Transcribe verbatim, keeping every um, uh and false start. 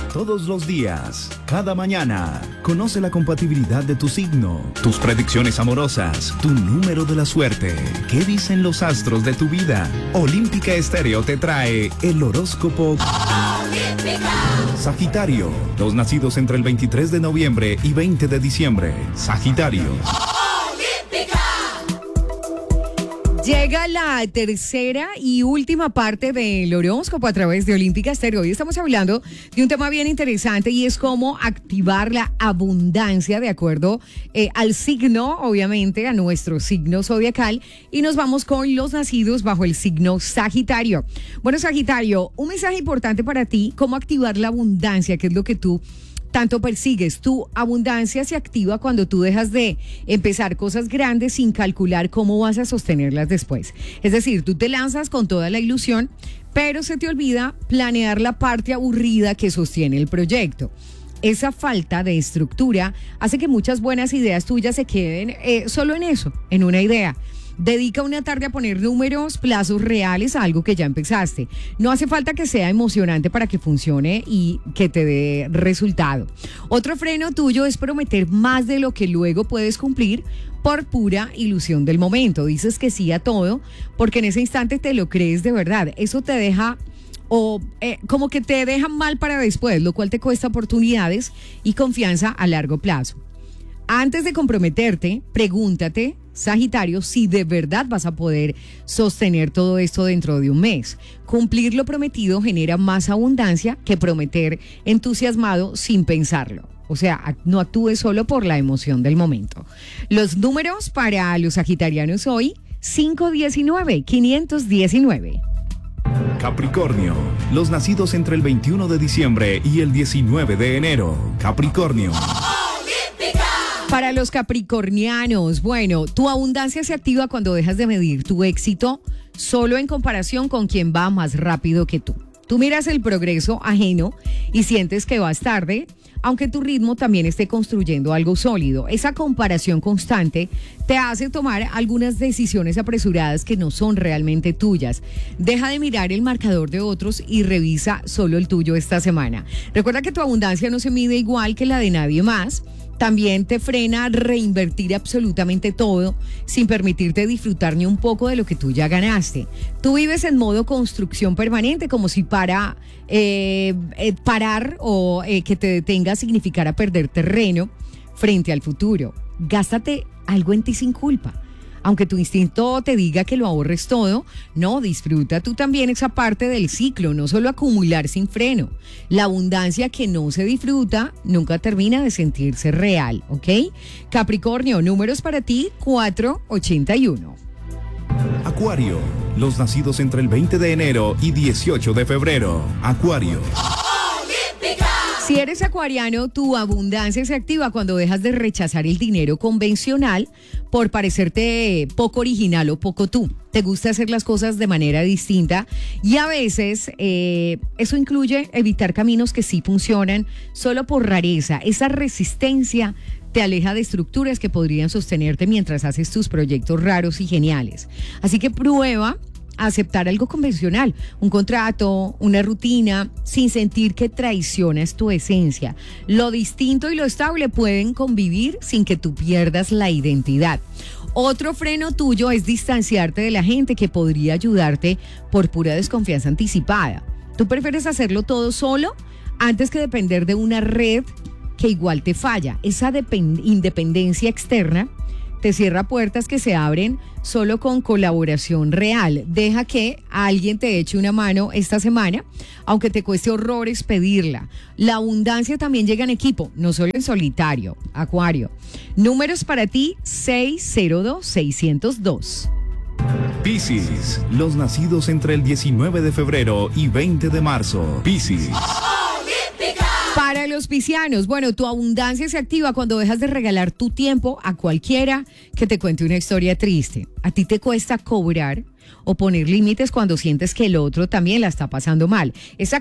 Todos los días, cada mañana, conoce la compatibilidad de tu signo, tus predicciones amorosas, tu número de la suerte, qué dicen los astros de tu vida. Olímpica Estéreo te trae el horóscopo Olímpica. Sagitario, los nacidos entre el veintitrés de noviembre y veinte de diciembre. Sagitario. Llega la tercera y última parte del horóscopo a través de Olímpica Estéreo. Hoy estamos hablando de un tema bien interesante y es cómo activar la abundancia de acuerdo eh, al signo, obviamente, a nuestro signo zodiacal. Y nos vamos con los nacidos bajo el signo Sagitario. Bueno, Sagitario, un mensaje importante para ti, cómo activar la abundancia, que es lo que tú tanto persigues. Tu abundancia se activa cuando tú dejas de empezar cosas grandes sin calcular cómo vas a sostenerlas después. Es decir, tú te lanzas con toda la ilusión, pero se te olvida planear la parte aburrida que sostiene el proyecto. Esa falta de estructura hace que muchas buenas ideas tuyas se queden eh, solo en eso, en una idea. Dedica una tarde a poner números, plazos reales a algo que ya empezaste. No hace falta que sea emocionante para que funcione y que te dé resultado. Otro freno tuyo es prometer más de lo que luego puedes cumplir por pura ilusión del momento. Dices que sí a todo porque en ese instante te lo crees de verdad. Eso te deja o eh, como que te deja mal para después, lo cual te cuesta oportunidades y confianza a largo plazo. Antes de comprometerte, pregúntate, Sagitario, si de verdad vas a poder sostener todo esto dentro de un mes. Cumplir lo prometido genera más abundancia que prometer entusiasmado sin pensarlo. O sea, no actúes solo por la emoción del momento. Los números para los sagitarianos hoy, cinco diecinueve, quinientos diecinueve. Capricornio, los nacidos entre el veintiuno de diciembre y el diecinueve de enero. Capricornio. Para los capricornianos, bueno, tu abundancia se activa cuando dejas de medir tu éxito solo en comparación con quien va más rápido que tú. Tú miras el progreso ajeno y sientes que vas tarde, aunque tu ritmo también esté construyendo algo sólido. Esa comparación constante te hace tomar algunas decisiones apresuradas que no son realmente tuyas. Deja de mirar el marcador de otros y revisa solo el tuyo esta semana. Recuerda que tu abundancia no se mide igual que la de nadie más. También te frena a reinvertir absolutamente todo sin permitirte disfrutar ni un poco de lo que tú ya ganaste. Tú vives en modo construcción permanente, como si para eh, eh, parar o eh, que te detenga significara perder terreno frente al futuro. Gástate algo en ti sin culpa. Aunque tu instinto te diga que lo ahorres todo, no, disfruta tú también esa parte del ciclo, no solo acumular sin freno. La abundancia que no se disfruta nunca termina de sentirse real, ¿ok? Capricornio, números para ti, cuatro ochenta y uno. Acuario, los nacidos entre el veinte de enero y dieciocho de febrero. Acuario. Si eres acuariano, tu abundancia se activa cuando dejas de rechazar el dinero convencional por parecerte poco original o poco tú. Te gusta hacer las cosas de manera distinta y a veces eh, eso incluye evitar caminos que sí funcionan solo por rareza. Esa resistencia te aleja de estructuras que podrían sostenerte mientras haces tus proyectos raros y geniales. Así que prueba aceptar algo convencional, un contrato, una rutina, sin sentir que traicionas tu esencia. Lo distinto y lo estable pueden convivir sin que tú pierdas la identidad. Otro freno tuyo es distanciarte de la gente que podría ayudarte por pura desconfianza anticipada. Tú prefieres hacerlo todo solo antes que depender de una red que igual te falla. Esa depend- independencia externa te cierra puertas que se abren solo con colaboración real. Deja que alguien te eche una mano esta semana, aunque te cueste horrores pedirla. La abundancia también llega en equipo, no solo en solitario. Acuario. Números para ti, seis cero dos, seiscientos dos. Piscis, los nacidos entre el diecinueve de febrero y veinte de marzo. Piscis. Para los piscianos, bueno, tu abundancia se activa cuando dejas de regalar tu tiempo a cualquiera que te cuente una historia triste. A ti te cuesta cobrar o poner límites cuando sientes que el otro también la está pasando mal. Esa